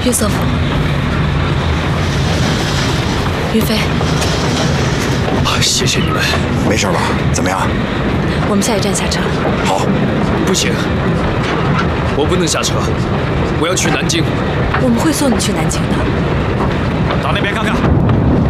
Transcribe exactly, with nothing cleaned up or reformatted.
岳瑟夫，于飞， 啊，谢谢你们。 没事吧？怎么样？ 我们下一站下车。 好。 不行，我不能下车，我要去南京。 我们会送你去南京的。 到那边看看。